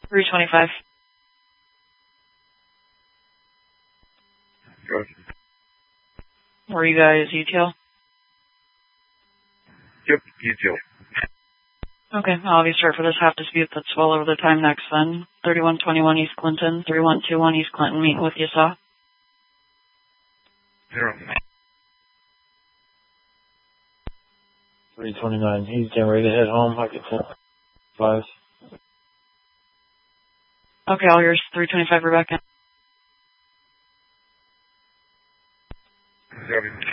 325. Good. Were you guys ETL? Yep, ETL. Okay, I'll be start for this half dispute that's well over the time next then. 3121 East Clinton, 3121 East Clinton, meeting with you, saw. 0. 329. He's getting ready to head home. I get 5. Okay, all yours. 325 Rebecca. 7.